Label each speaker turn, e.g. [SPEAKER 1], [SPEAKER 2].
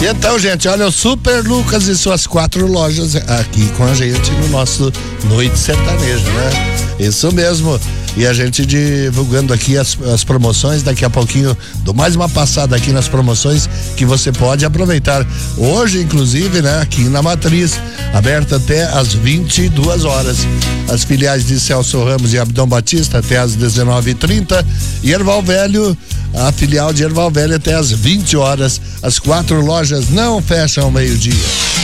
[SPEAKER 1] E então, gente, olha, o Super Lucas e suas 4 lojas aqui com a gente no nosso Noite Sertaneja, né? Isso mesmo. E a gente divulgando aqui as promoções, daqui a pouquinho dou mais uma passada aqui nas promoções que você pode aproveitar. Hoje, inclusive, né, aqui na Matriz, aberta até às 22 horas. As filiais de Celso Ramos e Abdão Batista até às 19h30 e Erval Velho, a filial de Erval Velho até às 20 horas. As 4 lojas não fecham ao meio-dia.